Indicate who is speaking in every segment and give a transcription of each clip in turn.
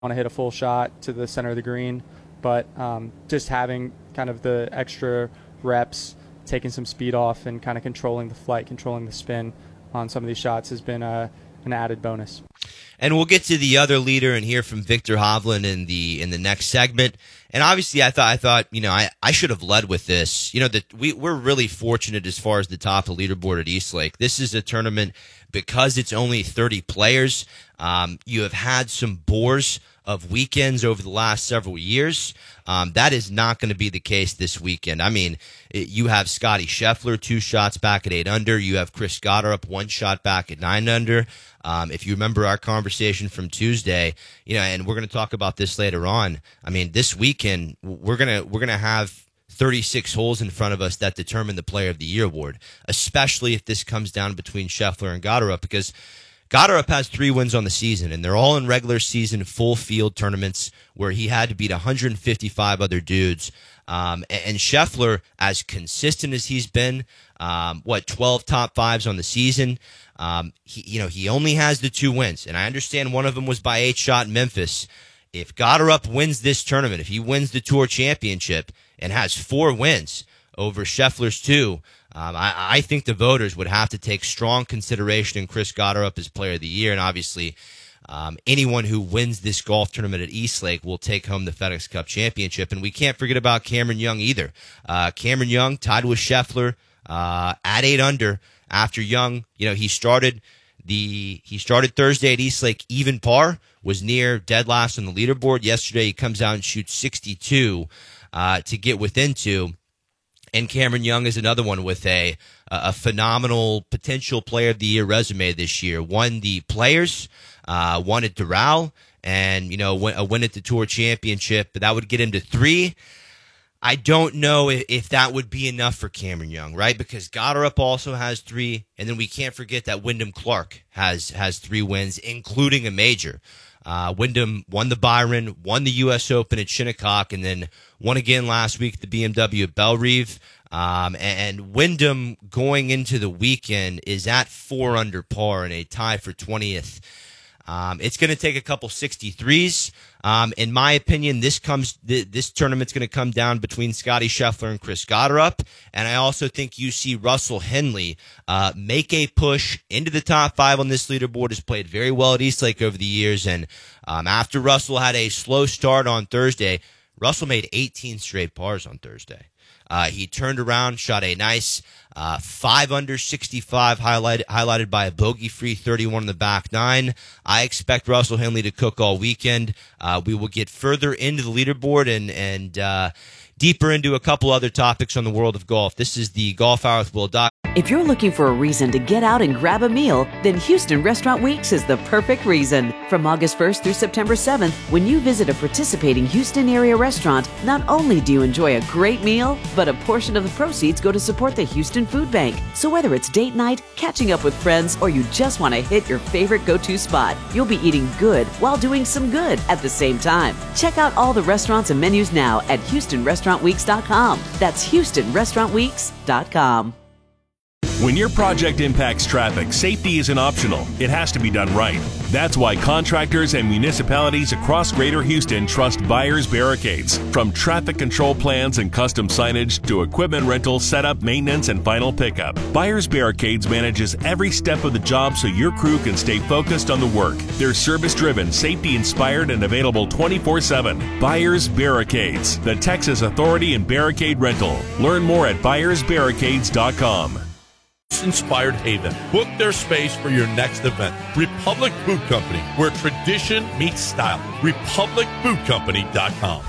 Speaker 1: want to hit a full shot to the center of the green, but just having kind of the extra reps, taking some speed off, and kind of controlling the flight, controlling the spin on some of these shots has been an added bonus.
Speaker 2: And we'll get to the other leader and hear from Viktor Hovland in the next segment. And obviously, I thought, I should have led with this. We're really fortunate as far as the top of the leaderboard at Eastlake. This is a tournament because it's only 30 players. You have had some bores of weekends over the last several years. That is not going to be the case this weekend. I mean, you have Scotty Scheffler 2 shots back at 8 under. You have Chris Gotterup 1 shot back at 9 under. If you remember our conversation from Tuesday, and we're going to talk about this later on. I mean, this weekend we're gonna have 36 holes in front of us that determine the Player of the Year award, especially if this comes down between Scheffler and Gotterup, because Gotterup has 3 wins on the season, and they're all in regular season full field tournaments where he had to beat 155 other dudes. And Scheffler, as consistent as he's been, 12 top 5s on the season. He only has the 2 wins, and I understand one of them was by 8 shot in Memphis. If Gotterup wins this tournament, if he wins the Tour Championship and has 4 wins over Scheffler's 2, I think the voters would have to take strong consideration in Chris Gotterup as Player of the Year, and obviously anyone who wins this golf tournament at Eastlake will take home the FedEx Cup Championship. And we can't forget about Cameron Young either. Cameron Young tied with Scheffler at 8 under. After Young, he started Thursday at Eastlake even par, was near dead last on the leaderboard. Yesterday he comes out and shoots 62 to get within 2. And Cameron Young is another one with a phenomenal potential Player of the Year resume this year. Won the Players, won at Doral, and a win at the Tour Championship. But that would get him to 3. I don't know if that would be enough for Cameron Young, right? Because Gotterup also has 3, and then we can't forget that Wyndham Clark has 3 wins, including a major. Wyndham won the Byron, won the U.S. Open at Shinnecock, and then won again last week at the BMW at Bellerive. And Wyndham going into the weekend is at 4 under par in a tie for 20th. It's going to take a couple 63s. In my opinion, this tournament's going to come down between Scotty Scheffler and Chris Gotterup. And I also think you see Russell Henley make a push into the top 5 on this leaderboard. Has played very well at Eastlake over the years. And after Russell had a slow start on Thursday, Russell made 18 straight pars on Thursday. He turned around, shot a nice 5 under 65, highlighted by a bogey-free 31 in the back 9. I expect Russell Henley to cook all weekend. We will get further into the leaderboard and deeper into a couple other topics on the world of golf. This is the Golf Hour with Will Dock.
Speaker 3: If you're looking for a reason to get out and grab a meal, then Houston Restaurant Weeks is the perfect reason. From August 1st through September 7th, when you visit a participating Houston area restaurant, not only do you enjoy a great meal, but a portion of the proceeds go to support the Houston Food Bank. So whether it's date night, catching up with friends, or you just want to hit your favorite go-to spot, you'll be eating good while doing some good at the same time. Check out all the restaurants and menus now at HoustonRestaurantWeeks.com. That's HoustonRestaurantWeeks.com.
Speaker 4: When your project impacts traffic, safety isn't optional. It has to be done right. That's why contractors and municipalities across Greater Houston trust Byers Barricades. From traffic control plans and custom signage to equipment rental, setup, maintenance, and final pickup, Byers Barricades manages every step of the job so your crew can stay focused on the work. They're service-driven, safety-inspired, and available 24/7. Byers Barricades, the Texas authority in barricade rental. Learn more at ByersBarricades.com.
Speaker 5: Inspired haven. Book their space for your next event. Republic Boot Company, where tradition meets style. RepublicBootCompany.com.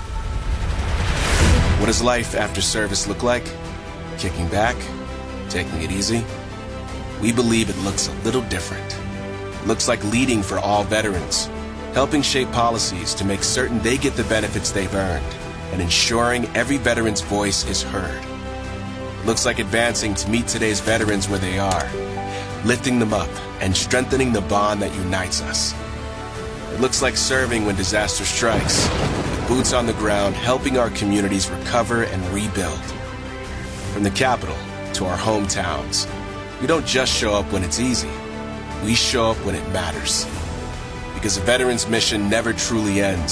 Speaker 6: What does life after service look like? Kicking back? Taking it easy? We believe it looks a little different. It looks like leading for all veterans, helping shape policies to make certain they get the benefits they've earned, and ensuring every veteran's voice is heard. Looks like advancing to meet today's veterans where they are, lifting them up and strengthening the bond that unites us. It looks like serving when disaster strikes, with boots on the ground helping our communities recover and rebuild. From the capital to our hometowns, we don't just show up when it's easy. We show up when it matters. because a veteran's mission never truly ends.